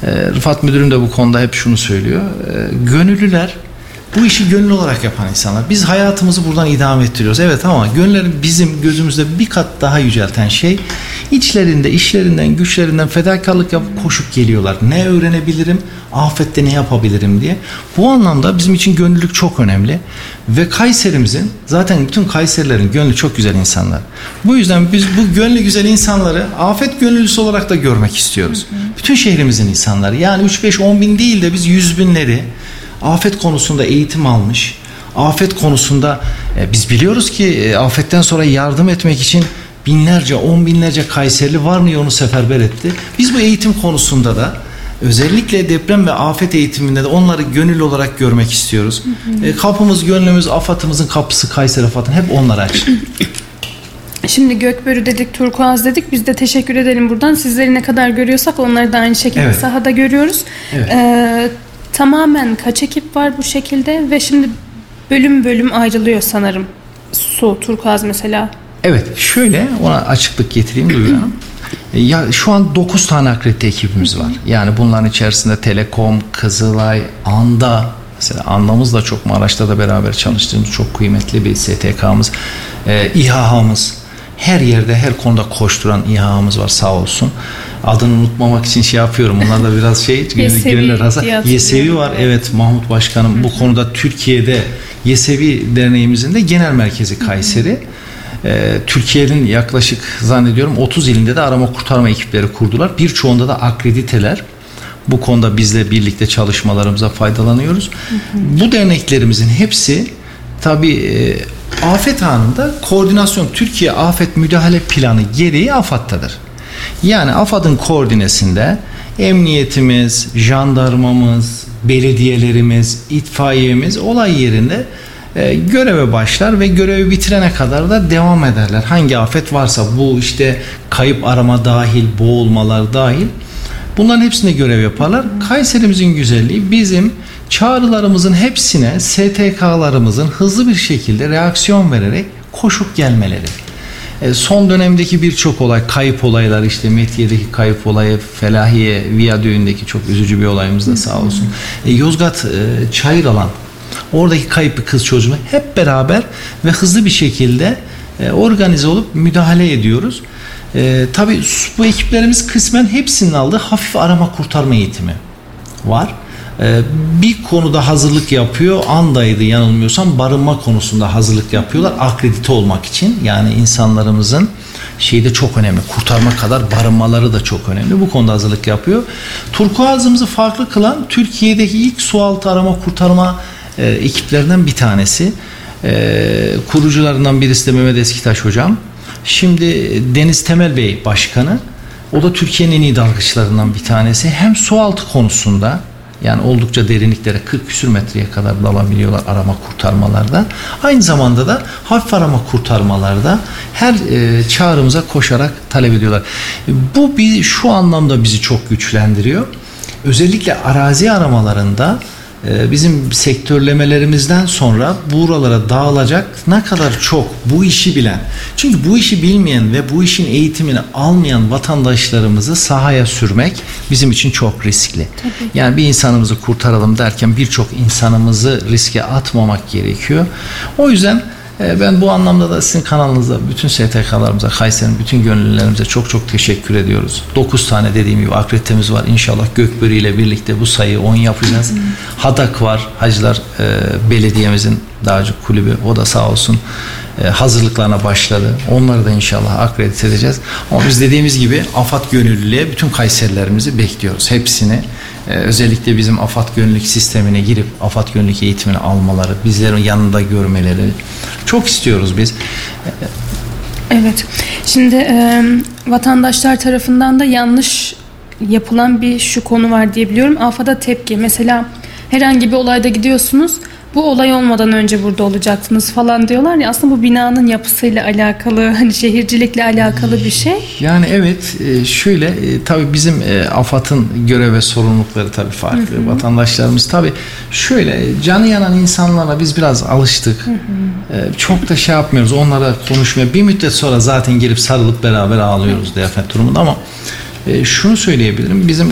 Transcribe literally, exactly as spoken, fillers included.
Rıfat Müdürüm de bu konuda hep şunu söylüyor. Gönüllüler bu işi gönüllü olarak yapan insanlar. Biz hayatımızı buradan idame ettiriyoruz. Evet, ama gönüllerin bizim gözümüzde bir kat daha yücelten şey, içlerinde, işlerinden, güçlerinden fedakarlık yapıp koşup geliyorlar. Ne öğrenebilirim, afette ne yapabilirim diye. Bu anlamda bizim için gönüllülük çok önemli. Ve Kayserimizin, zaten bütün Kayserilerin gönlü çok güzel insanlar. Bu yüzden biz bu gönlü güzel insanları afet gönüllüsü olarak da görmek istiyoruz. Hı hı. Bütün şehrimizin insanları, yani üç beş on bin değil de biz yüz binleri afet konusunda eğitim almış, afet konusunda e, biz biliyoruz ki e, afetten sonra yardım etmek için binlerce, on binlerce Kayserili var mı onu seferber etti. Biz bu eğitim konusunda da özellikle deprem ve afet eğitiminde de onları gönüllü olarak görmek istiyoruz. Hı hı. E, kapımız, gönlümüz, AFAD'ımızın kapısı, Kayseri AFAD'ın hep onlara açık. Şimdi Gökbörü dedik, turkuaz dedik. Biz de teşekkür edelim buradan. Sizleri ne kadar görüyorsak onları da aynı şekilde evet. sahada görüyoruz. Evet. Ee, tamamen kaç ekip var bu şekilde ve şimdi bölüm bölüm ayrılıyor sanırım. Su, turkuaz mesela. Evet, şöyle ona açıklık getireyim Duygu Hanım. Ya şu an dokuz tane akredite ekibimiz var. Yani bunların içerisinde Telekom, Kızılay, Anda, mesela Anda'mız da çok, Maraş'ta da beraber çalıştığımız çok kıymetli bir S T K'mız, e, İHA'mız, her yerde her konuda koşturan İHA'mız var sağ olsun. Adını unutmamak için şey yapıyorum. Onlar da biraz şey, Yesevi, Yesevi var. Evet, Mahmut Başkanım. Hı-hı. Bu konuda Türkiye'de Yesevi Derneğimizin de genel merkezi Kayseri. Ee, Türkiye'nin yaklaşık zannediyorum otuz ilinde de arama kurtarma ekipleri kurdular. Birçoğunda da akrediteler. Bu konuda bizle birlikte çalışmalarımıza faydalanıyoruz. Hı hı. Bu derneklerimizin hepsi tabii e, afet anında koordinasyon, Türkiye Afet Müdahale Planı gereği AFAD'tadır. Yani AFAD'ın koordinesinde emniyetimiz, jandarmamız, belediyelerimiz, itfaiyemiz olay yerinde e, göreve başlar ve görevi bitirene kadar da devam ederler. Hangi afet varsa, bu işte kayıp arama dahil, boğulmalar dahil, bunların hepsinde görev yaparlar. Kayserimizin güzelliği, bizim çağrılarımızın hepsine S T K'larımızın hızlı bir şekilde reaksiyon vererek koşup gelmeleri. Son dönemdeki birçok olay, kayıp olaylar, işte Metiye'deki kayıp olayı, Felahiye Viyadüğü'ndeki çok üzücü bir olayımız da sağ olsun. E, Yozgat e, Çayıralan, oradaki kayıp bir kız çocuğu, hep beraber ve hızlı bir şekilde e, organize olup müdahale ediyoruz. E, tabii bu ekiplerimiz kısmen hepsinin aldığı hafif arama kurtarma eğitimi var. Bir konuda hazırlık yapıyor. Andaydı yanılmıyorsam, barınma konusunda hazırlık yapıyorlar. Akredite olmak için. Yani insanlarımızın şeyi de çok önemli. Kurtarma kadar barınmaları da çok önemli. Bu konuda hazırlık yapıyor. Turkuaz'ımızı farklı kılan Türkiye'deki ilk sualtı arama kurtarma e, ekiplerinden bir tanesi. E, kurucularından birisi de Mehmet Eskitaş hocam. Şimdi Deniz Temel Bey başkanı. O da Türkiye'nin en iyi dalgıçlarından bir tanesi. Hem sualtı konusunda, yani oldukça derinliklere, kırk küsür metreye kadar dalabiliyorlar arama kurtarmalarda. Aynı zamanda da hafif arama kurtarmalarda her e, çağrımıza koşarak talep ediyorlar. Bu bir, şu anlamda bizi çok güçlendiriyor. Özellikle arazi aramalarında e, bizim sektörlemelerimizden sonra buralara dağılacak ne kadar çok bu işi bilen, çünkü bu işi bilmeyen ve bu işin eğitimini almayan vatandaşlarımızı sahaya sürmek bizim için çok riskli. Tabii. Yani bir insanımızı kurtaralım derken birçok insanımızı riske atmamak gerekiyor. O yüzden ben bu anlamda da sizin kanalınızda bütün S T K'larımıza, Kayseri'nin bütün gönüllülerimize çok çok teşekkür ediyoruz. dokuz tane dediğim gibi akreditemiz var. İnşallah Gökbörü ile birlikte bu sayıyı on yapacağız. Hı hı. HADAK var. Hacılar e, Belediye'mizin Dağcık Kulübü. O da sağ olsun e, hazırlıklarına başladı. Onları da inşallah akredite edeceğiz. Ama biz dediğimiz gibi AFAD gönüllülüğe bütün Kayserilerimizi bekliyoruz. Hepsini. Ee, özellikle bizim AFAD gönüllülük sistemine girip AFAD gönüllülük eğitimini almaları, bizlerin yanında görmeleri çok istiyoruz biz. Evet. Şimdi e, vatandaşlar tarafından da yanlış yapılan bir şu konu var diye biliyorum. AFAD'a tepki. Mesela herhangi bir olayda gidiyorsunuz. Bu olay olmadan önce burada olacaktınız falan diyorlar ya, aslında bu binanın yapısıyla alakalı, hani şehircilikle alakalı bir şey. Yani evet, şöyle tabii bizim AFAD'ın görev ve sorumlulukları tabii farklı. Hı hı. Vatandaşlarımız tabii şöyle, canı yanan insanlara biz biraz alıştık. Hı hı. Çok da şey yapmıyoruz, onlara konuşmaya. Bir müddet sonra zaten gelip sarılıp beraber ağlıyoruz, evet, deafet durumunda. Ama şunu söyleyebilirim, bizim